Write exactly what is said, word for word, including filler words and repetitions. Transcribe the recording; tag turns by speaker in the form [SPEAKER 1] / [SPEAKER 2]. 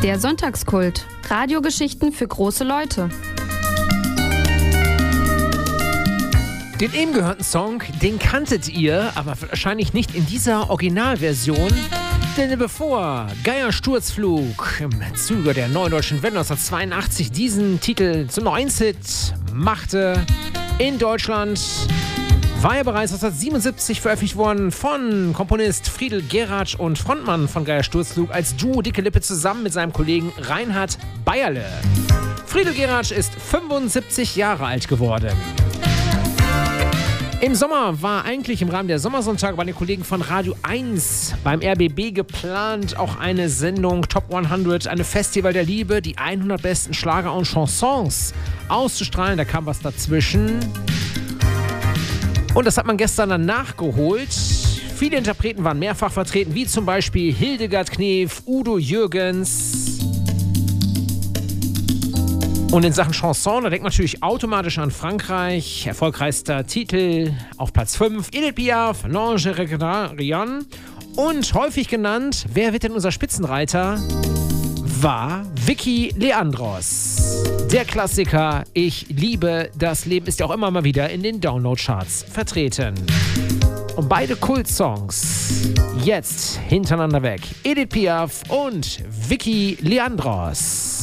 [SPEAKER 1] Der Sonntagskult. Radiogeschichten für große Leute.
[SPEAKER 2] Den eben gehörten Song, den kanntet ihr, aber wahrscheinlich nicht in dieser Originalversion. Denn bevor Geier Sturzflug im Zuge der Neuen Deutschen Welle neunzehnhundertzweiundachtzig diesen Titel zum neuen Hit machte in Deutschland, war er bereits neunzehnhundertsiebenundsiebzig veröffentlicht worden von Komponist Friedel Geratsch und Frontmann von Geier Sturzflug als Duo Dicke Lippe zusammen mit seinem Kollegen Reinhard Beierle. Friedel Geratsch ist fünfundsiebzig Jahre alt geworden. Im Sommer war eigentlich im Rahmen der Sommersonntage bei den Kollegen von Radio eins beim R B B geplant, auch eine Sendung Top hundert, eine Festival der Liebe, die hundert besten Schlager und Chansons auszustrahlen. Da kam was dazwischen. Und das hat man gestern dann nachgeholt. Viele Interpreten waren mehrfach vertreten, wie zum Beispiel Hildegard Knef, Udo Jürgens. Und in Sachen Chanson, da denkt man natürlich automatisch an Frankreich. Erfolgreichster Titel auf Platz fünf, Edith Piaf, L'Ange Rien. Und häufig genannt, wer wird denn unser Spitzenreiter? War Vicky Leandros. Der Klassiker Ich liebe das Leben ist ja auch immer mal wieder in den Download-Charts vertreten. Und beide Kult-Songs jetzt hintereinander weg. Edith Piaf und Vicky Leandros.